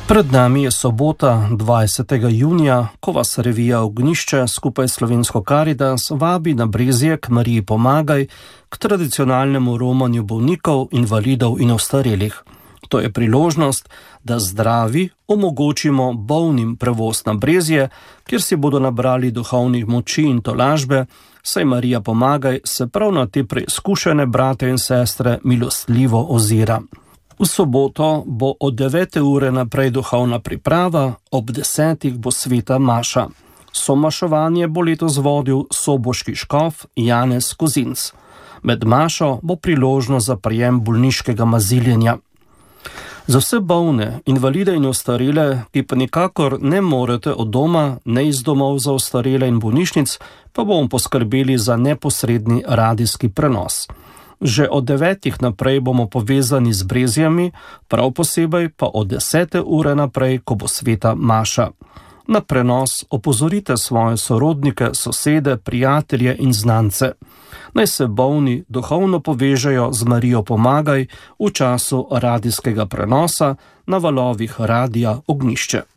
Pred nami je sobota 20. junija, ko vas revija Ognjišče skupaj s Slovensko Karitas vabi na Brezje k Mariji Pomagaj, k tradicionalnemu romanju bolnikov, invalidov in ostarelih. To je priložnost, da zdravi omogočimo bolnim prevoz na Brezje, kjer si bodo nabrali duhovnih moči in tolažbe, saj Marija Pomagaj se prav na te preizkušene brate in sestre milostljivo ozira. V soboto bo od 9. ure naprej duhovna priprava, ob 10. bo sveta maša. Somaševanje bo letos vodil soboški škof Janez Kozinc. Med mašo bo priložnost za prijem bolniškega maziljenja. Za vse bolne, invalide in ostarele, ki pa nikakor ne morete od doma, ne iz domov za ostarele in bolnišnic, pa bomo poskrbeli za neposredni radijski prenos. Že od 9. naprej bomo povezani z Brezjami, prav posebej pa od 10. ure naprej, ko bo sveta maša. Na prenos opozorite svoje sorodnike, sosede, prijatelje in znance. Naj se bolni duhovno povežejo z Marijo Pomagaj v času radijskega prenosa na valovih Radia Ognjišče.